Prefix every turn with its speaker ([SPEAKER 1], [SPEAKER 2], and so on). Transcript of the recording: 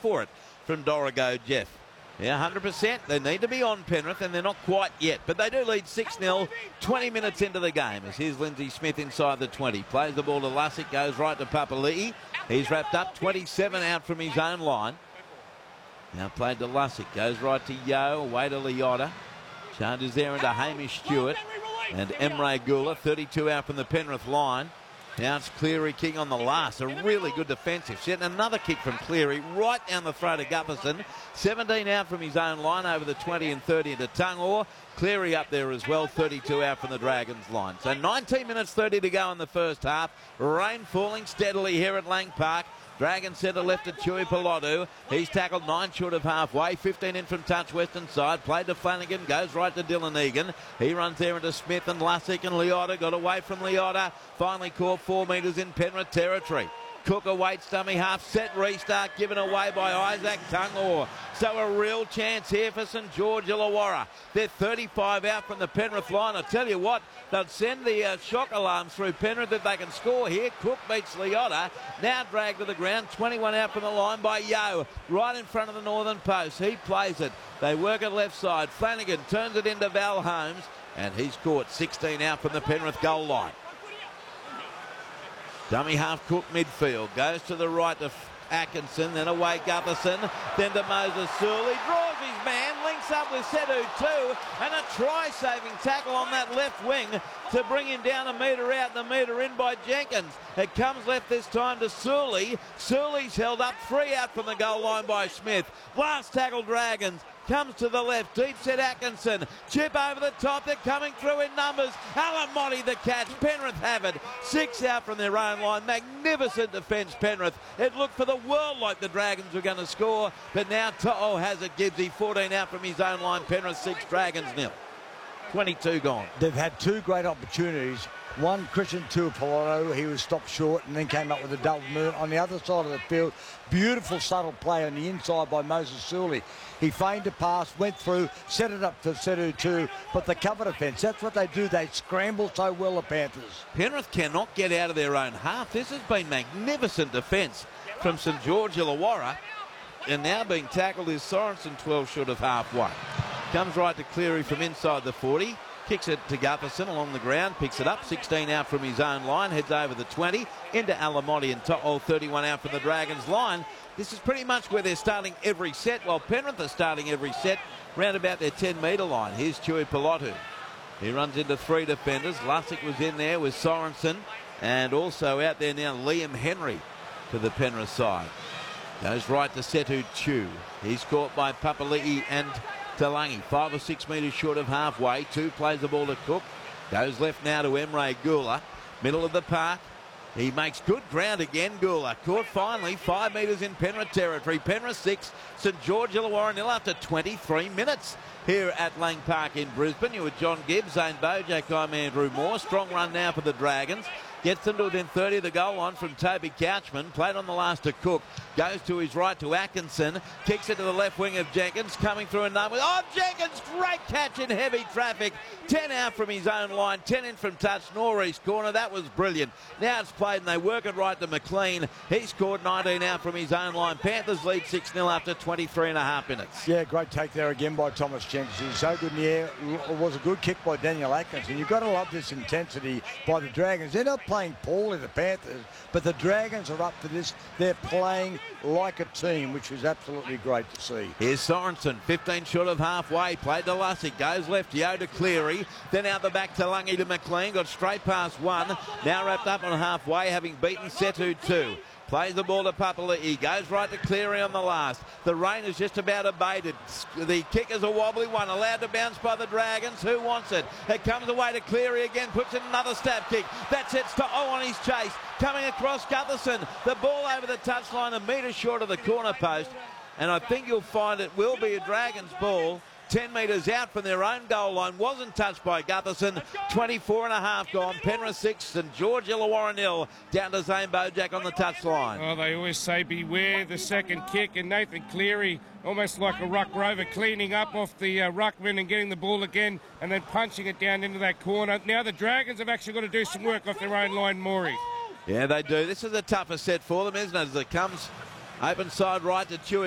[SPEAKER 1] for it from Dorrigo Jeff. Yeah, 100%. They need to be on Penrith, and they're not quite yet. But they do lead 6-0, 20 minutes into the game. As here's Lindsay Smith inside the 20. Plays the ball to Lussick, goes right to Papali'i. He's wrapped up, 27 out from his own line. Now played to Lussick, goes right to Yeo, away to Leota. Charges there into Hamish Stewart and Emre Gula, 32 out from the Penrith line. Now it's Cleary kicking on the last, a really good defensive set. Another kick from Cleary right down the throat of Gutherson. 17 out from his own line over the 20 and 30 into Tungor. Cleary up there as well, 32 out from the Dragons line. So 19 minutes 30 to go in the first half. Rain falling steadily here at Lang Park. Dragons centre left to Tui Pilotu. He's tackled 9 short of halfway. 15 in from touch western side. Played to Flanagan. Goes right to Dylan Egan. He runs there into Smith and Lussick and Leota. Got away from Leota. Finally caught 4 metres in Penrith territory. Cook awaits dummy half set restart given away by Isaac Tungor. So a real chance here for St George Illawarra. They're 35 out from the Penrith line. I tell you what, they'll send the shock alarms through Penrith if they can score here. Cook beats Leota. Now dragged to the ground. 21 out from the line by Yeo. Right in front of the northern post. He plays it. They work it left side. Flanagan turns it into Val Holmes. And he's caught 16 out from the Penrith goal line. Dummy half Cook midfield, goes to the right to Atkinson, then away Gutherson, then to Moses Sewell. He draws his man, links up with Setu too, and a try-saving tackle on that left wing to bring him down a metre out and a metre in by Jenkins. It comes left this time to Sewell. Sewell's held up, 3 out from the goal line by Smith. Last tackle Dragons. Comes to the left, deep set Atkinson. Chip over the top, they're coming through in numbers. Alamotti the catch, Penrith have it. 6 out from their own line. Magnificent defence, Penrith. It looked for the world like the Dragons were going to score, but now To'o has it. Gibbsy 14 out from his own line. Penrith 6, Dragons 0. 22 gone.
[SPEAKER 2] They've had 2 great opportunities. One, Christian Tuipulotu, he was stopped short and then came up with a double move. On the other side of the field, beautiful subtle play on the inside by Moses Sewell. He feigned a pass, went through, set it up for Setu too, but the cover defence, that's what they do. They scramble so well, the Panthers.
[SPEAKER 1] Penrith cannot get out of their own half. This has been magnificent defence from St George Illawarra. And now being tackled is Sorensen, 12 short of halfway. Comes right to Cleary from inside the 40. Kicks it to Gutherson along the ground, picks it up, 16 out from his own line, heads over the 20, into Alamotti and To'o, 31 out from the Dragons line. This is pretty much where they're starting every set. Well, Penrith are starting every set round about their 10-metre line. Here's Tui Pilotu. He runs into 3 defenders. Lussick was in there with Sorensen, and also out there now Liam Henry to the Penrith side. Goes right to Setu Chu. He's caught by Papali'i and Talangi, 5 or 6 metres short of halfway. 2 plays the ball to Cook. Goes left now to Emre Gula. Middle of the park. He makes good ground again, Gula. Caught finally, 5 metres in Penrith territory. Penrith 6, St George Illawarra 0 after 23 minutes here at Lang Park in Brisbane. You were John Gibbs, Zane Bojack, I'm Andrew Moore. Strong run now for the Dragons. Gets them to within 30 of the goal line from Toby Couchman. Played on the last to Cook. Goes to his right to Atkinson. Kicks it to the left wing of Jenkins. Coming through and done with. Oh, Jenkins! Great catch in heavy traffic. 10 out from his own line. 10 in from touch. Northeast corner. That was brilliant. Now it's played and they work it right to McLean. He scored 19 out from his own line. Panthers lead 6-0 after 23 and a half minutes.
[SPEAKER 2] Yeah, great take there again by Thomas Jenkins. He's so good in the air. It was a good kick by Daniel Atkinson. You've got to love this intensity by the Dragons. They're not playing poorly, the Panthers, but the Dragons are up for this. They're playing like a team, which is absolutely great to see.
[SPEAKER 1] Here's Sorensen, 15 short of halfway. Played to Lussick, goes left, Yeo to Cleary, then out the back to Lungy to McLean, got straight past 1, now wrapped up on halfway, having beaten Setu 2. Plays the ball to Papali'i, goes right to Cleary on the last. The rain is just about abated. The kick is a wobbly one, allowed to bounce by the Dragons. Who wants it? It comes away to Cleary again, puts in another stab kick. That sets to O on his chase. Coming across Gutherson. The ball over the touchline, a metre short of the corner post. And I think you'll find it will be a Dragons ball. 10 metres out from their own goal line. Wasn't touched by Gutherson. 24 and a half gone. Penrith 6, St George Illawarra 0. Down to Zane Bojack on the touchline.
[SPEAKER 3] Oh, they always say beware the second kick. And Nathan Cleary, almost like a ruck rover, cleaning up off the ruckman and getting the ball again and then punching it down into that corner. Now the Dragons have actually got to do some work off their own line, Maury.
[SPEAKER 1] Yeah, they do. This is a tougher set for them, isn't it? As it comes open side right to Tui